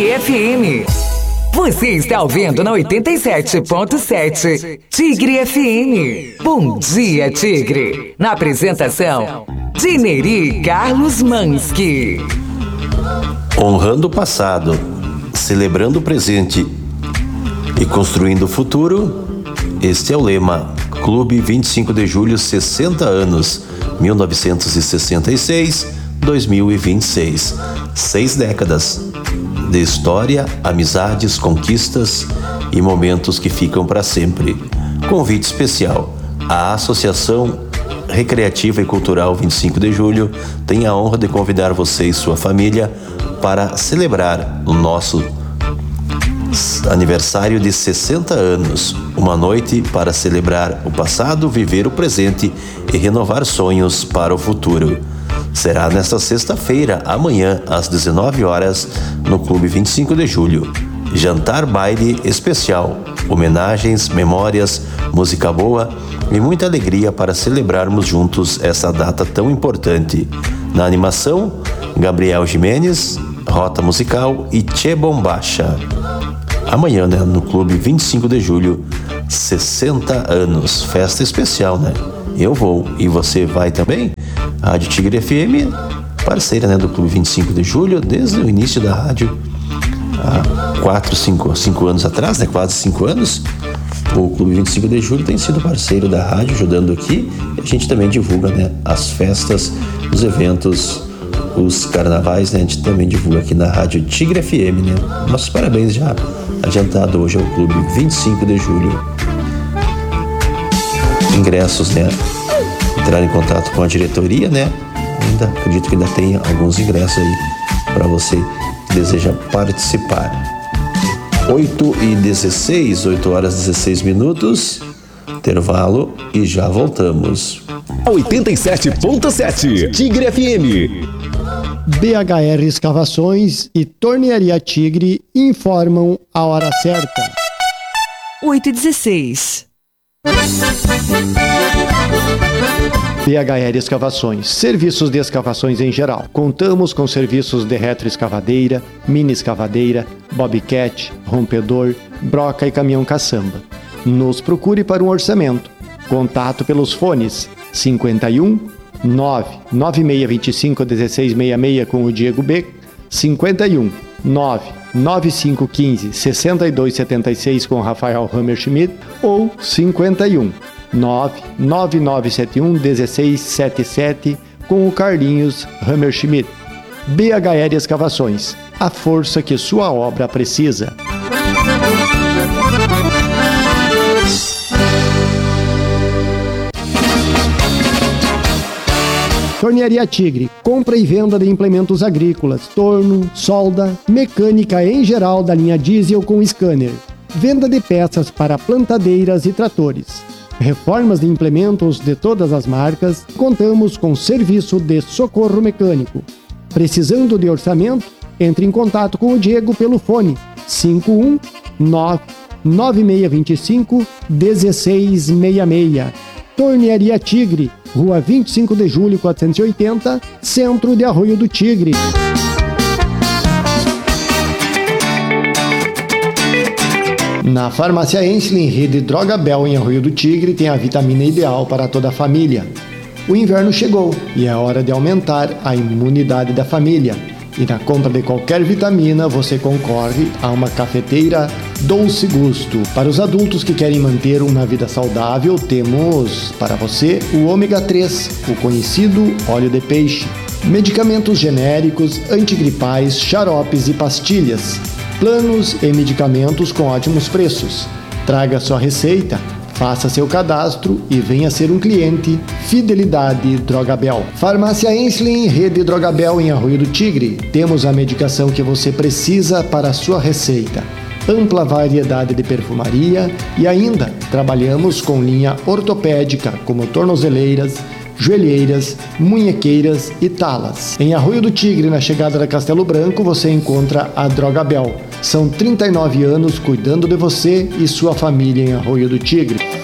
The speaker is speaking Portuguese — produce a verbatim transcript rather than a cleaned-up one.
F M. Você está ouvindo na oitenta e sete ponto sete Tigre F M. Bom dia, Tigre. Na apresentação, Dineri Carlos Mansky. Honrando o passado, celebrando o presente e construindo o futuro, este é o lema Clube vinte e cinco de Julho, sessenta anos, mil novecentos e sessenta e seis a dois mil e vinte e seis. Seis décadas de história, amizades, conquistas e momentos que ficam para sempre. Convite especial. A Associação Recreativa e Cultural vinte e cinco de Julho tem a honra de convidar você e sua família para celebrar o nosso aniversário de sessenta anos. Uma noite para celebrar o passado, viver o presente e renovar sonhos para o futuro. Será nesta sexta-feira, amanhã, às dezenove horas, no Clube vinte e cinco de Julho. Jantar baile especial, homenagens, memórias, música boa e muita alegria para celebrarmos juntos essa data tão importante. Na animação, Gabriel Jimenez, Rota Musical e Tchê Bombacha. Amanhã, né, no Clube vinte e cinco de Julho, sessenta anos, festa especial, né? Eu vou, e você vai também? A Rádio Tigre F M, parceira, né, do Clube vinte e cinco de Julho, desde o início da rádio, há quatro, cinco, cinco anos atrás, né, quase cinco anos, o Clube vinte e cinco de Julho tem sido parceiro da rádio, ajudando aqui, e a gente também divulga, né, as festas, os eventos, os carnavais, né, a gente também divulga aqui na Rádio Tigre F M, né. Nossos parabéns já adiantado hoje ao Clube vinte e cinco de Julho. Ingressos, né, entrar em contato com a diretoria, né, ainda, acredito que ainda tem alguns ingressos aí para você que deseja participar. oito e dezesseis, oito horas e dezesseis minutos, intervalo e já voltamos. oitenta e sete ponto sete Tigre F M. B H R Escavações e Tornearia Tigre informam a hora certa. oito e dezesseis. B H R Escavações, serviços de escavações em geral. Contamos com serviços de retroescavadeira, mini escavadeira, bobcat, rompedor, broca e caminhão caçamba. Nos procure para um orçamento. Contato pelos fones cinquenta e um, nove nove seis dois cinco um seis seis seis com o Diego B, cinquenta e um, nove nove cinco um cinco seis dois sete seis com o Rafael Hammerschmidt ou cinquenta e um, nove nove nove sete um um seis sete sete com o Carlinhos Hammerschmidt. B H R Escavações, a força que sua obra precisa. Tornearia Tigre, compra e venda de implementos agrícolas, torno, solda, mecânica em geral da linha diesel com scanner, venda de peças para plantadeiras e tratores, reformas de implementos de todas as marcas, contamos com serviço de socorro mecânico. Precisando de orçamento? Entre em contato com o Diego pelo fone cinco um nove nove seis dois cinco um seis seis seis. Tornearia Tigre, Rua vinte e cinco de Julho, quatrocentos e oitenta, Centro de Arroio do Tigre. Na Farmácia Enslin, rede Droga Bel em Arroio do Tigre, tem a vitamina ideal para toda a família. O inverno chegou e é hora de aumentar a imunidade da família. E na compra de qualquer vitamina, você concorre a uma cafeteira Doce Gusto. Para os adultos que querem manter uma vida saudável, temos para você o ômega três, o conhecido óleo de peixe, medicamentos genéricos, antigripais, xaropes e pastilhas, planos e medicamentos com ótimos preços. Traga sua receita, faça seu cadastro e venha ser um cliente. Fidelidade Drogabel. Farmácia Enslin, rede Drogabel em Arroio do Tigre. Temos a medicação que você precisa para a sua receita. Ampla variedade de perfumaria e ainda trabalhamos com linha ortopédica como tornozeleiras, joelheiras, munhequeiras e talas. Em Arroio do Tigre, na chegada da Castelo Branco, você encontra a Drogabel. São trinta e nove anos cuidando de você e sua família em Arroio do Tigre.